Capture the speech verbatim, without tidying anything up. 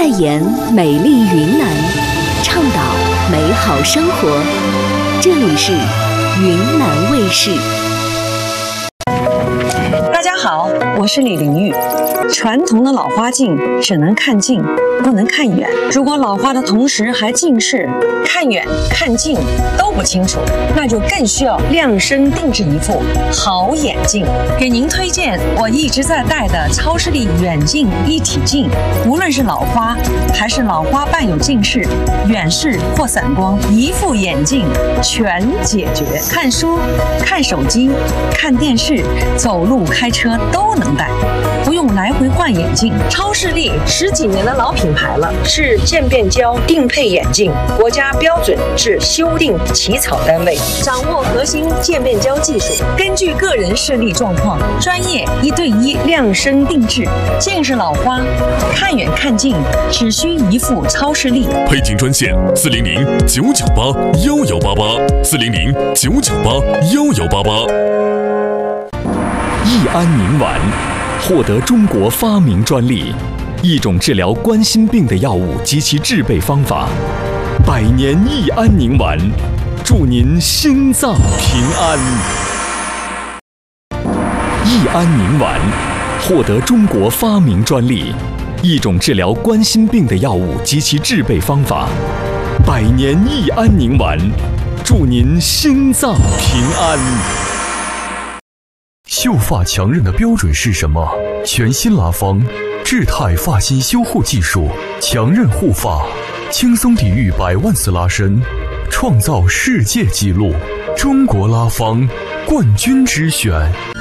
代言美丽云南，倡导美好生活。这里是云南卫视。 大家好，我是李玲玉。传统的老花镜只能看近，不能看远。如果老花的同时还近视，看远看近都不清楚，那就更需要量身定制一副好眼镜。给您推荐我一直在戴的超视力远近一体镜，无论是老花还是老花伴有近视、远视或散光，一副眼镜全解决。看书、看手机、看电视、走路、开车都能戴，不用来回换眼镜。超视力十几年的老品牌了，是渐变焦定配眼镜国家标准制修订起草单位，掌握核心渐变焦技术，根据个人视力状况，专业一对一量身定制。近视老花看远看近只需一副超视力。 配镜专线四零零九九八幺幺八八四零零九九八幺幺八八。 益安宁丸获得中国发明专利，一种治疗冠心病的药物及其制备方法。百年益安宁丸，祝您心脏平安。益安宁丸获得中国发明专利，一种治疗冠心病的药物及其制备方法。百年益安宁丸，祝您心脏平安。 秀发强韧的标准是什么？全新拉芳智态发型修护技术，强韧护发，轻松抵御百万次拉伸，创造世界纪录。中国拉芳冠军之选。